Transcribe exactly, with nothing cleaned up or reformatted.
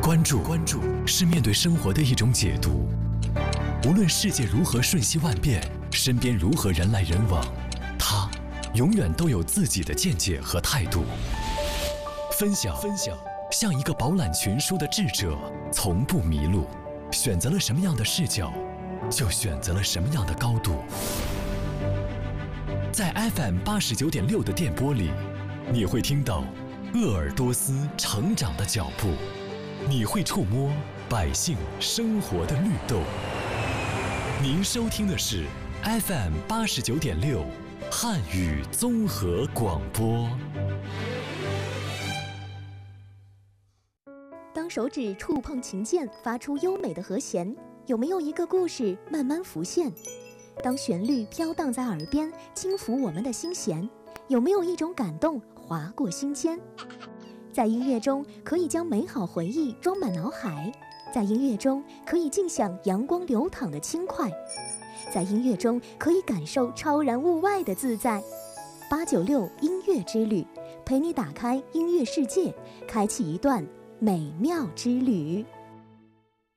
关注关注是面对生活的一种解读。无论世界如何瞬息万变，身边如何人来人往，他永远都有自己的见解和态度。分享分享，像一个饱览群书的智者，从不迷路。选择了什么样的视角，就选择了什么样的高度。在 F M 八十九点六的电波里，你会听到鄂尔多斯成长的脚步，你会触摸百姓生活的律动。您收听的是 F M 八十九点六汉语综合广播。 当手指触碰琴键，发出优美的和弦，有没有一个故事慢慢浮现？当旋律飘荡在耳边，轻抚我们的心弦，有没有一种感动划过心间？在音乐中，可以将美好回忆装满脑海。在音乐中，可以尽享阳光流淌的轻快；在音乐中，可以感受超然物外的自在。八九六音乐之旅，陪你打开音乐世界，开启一段美妙之旅。